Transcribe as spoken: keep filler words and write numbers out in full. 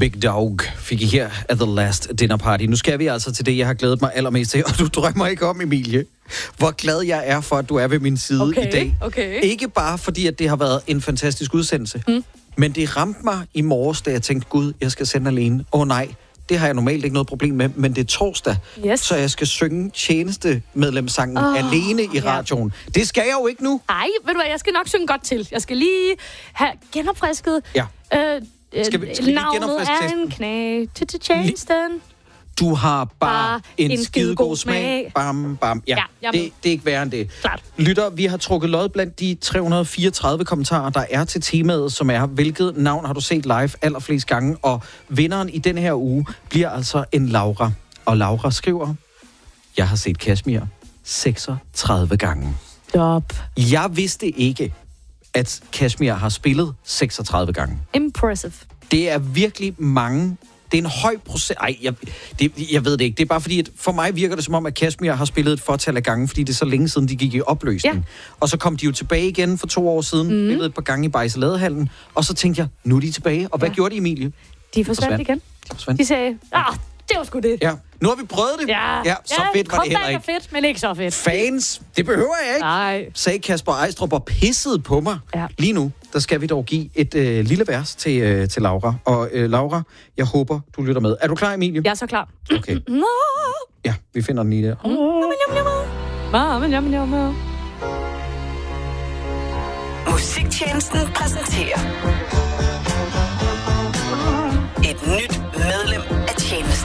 Big Dog fik I her at The Last Dinner Party. Nu skal vi altså til det, jeg har glædet mig allermest til, og du drømmer ikke om, Emilie, hvor glad jeg er for, at du er ved min side okay, i dag. Okay. Ikke bare fordi, at det har været en fantastisk udsendelse, mm. men det ramte mig i morges, da jeg tænkte, gud, jeg skal sende alene. Åh oh, nej, det har jeg normalt ikke noget problem med, men det er torsdag, yes. så jeg skal synge tjenestemedlemssangen oh, alene i radioen. Ja. Det skal jeg jo ikke nu. Nej, ved du hvad, jeg skal nok synge godt til. Jeg skal lige have genopfrisket. Ja. Øh, Skal vi, skal vi navnet genopfriske er en knæ til til tjenesten. Du har bare, bare en, en skidegod smag. Bam, bam. Ja, ja det, det er ikke værre end det. Klart. Lytter, vi har trukket lod blandt de tre hundrede og fireogtredive kommentarer, der er til temaet, som er, hvilket navn har du set live allerflest gange? Og vinderen i denne her uge bliver altså en Laura. Og Laura skriver, jeg har set Kashmir seksogtredive gange. Stop. Jeg vidste ikke, at Kashmir har spillet seksogtredive gange. Impressive. Det er virkelig mange. Det er en høj procent. Ej, jeg, det, jeg ved det ikke. Det er bare fordi, at for mig virker det som om, at Kashmir har spillet et fortal af gange, fordi det er så længe siden, de gik i opløsning. Ja. Og så kom de jo tilbage igen for to år siden, mm. spillede et par gange i Bajseladehallen, og så tænkte jeg, nu er de tilbage. Og hvad ja. gjorde de, Emilie? De forsvandt igen. De forsvandt. De sagde, ah, det var sgu det. Ja. Nu har vi prøvet det. Ja, ja så ja, fedt var det heller ikke. Er fedt, men ikke så fedt. Fans, det behøver jeg ikke. Nej. Sagde Kasper Ejstrup og pissede på mig. Ja. Lige nu, der skal vi dog give et øh, lille vers til, øh, til Laura. Og øh, Laura, jeg håber, du lytter med. Er du klar, Emilie? Jeg er så klar. Okay. Ja, vi finder den lige der. Musiktjenesten præsenterer et nyt medlem af tjenesten.